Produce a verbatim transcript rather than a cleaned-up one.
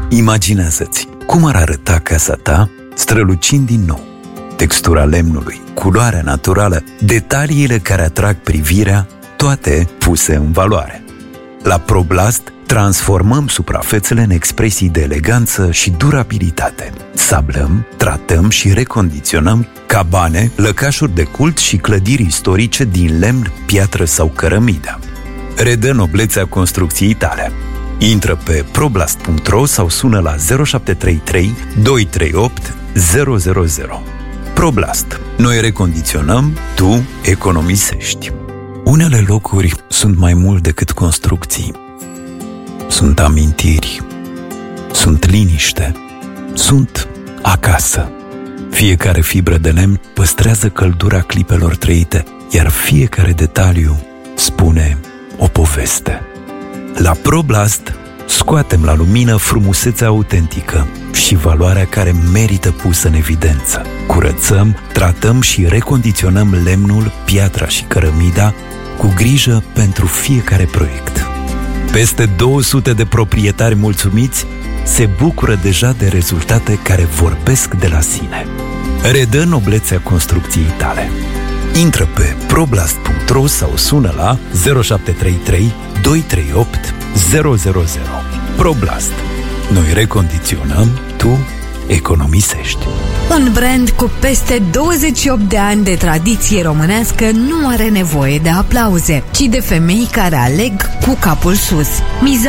Imaginează-ți cum ar arăta casa ta strălucind din nou. Textura lemnului, culoarea naturală, detaliile care atrag privirea, toate puse în valoare. La ProBlast transformăm suprafețele în expresii de eleganță și durabilitate. Sablăm, tratăm și recondiționăm cabane, lăcașuri de cult și clădiri istorice din lemn, piatră sau cărămidă. Redă noblețea construcției tale. Intră pe problast punct ro sau sună la zero șapte trei trei doi trei opt zero zero zero. ProBlast. Noi recondiționăm, tu economisești. Unele locuri sunt mai mult decât construcții. Sunt amintiri, sunt liniște, sunt acasă. Fiecare fibră de lemn păstrează căldura clipelor trăite, iar fiecare detaliu spune o poveste. La ProBlast scoatem la lumină frumusețea autentică și valoarea care merită pusă în evidență. Curățăm, tratăm și recondiționăm lemnul, piatra și cărămida cu grijă pentru fiecare proiect. Peste două sute de proprietari mulțumiți se bucură deja de rezultate care vorbesc de la sine. Redă noblețea construcției tale. Intră pe problast punct ro sau sună la zero șapte trei trei doi trei opt zero zero zero. ProBlast. Noi recondiționăm, tu economisești. Un brand cu peste douăzeci și opt de ani de tradiție românească nu are nevoie de aplauze, ci de femei care aleg cu capul sus. Miza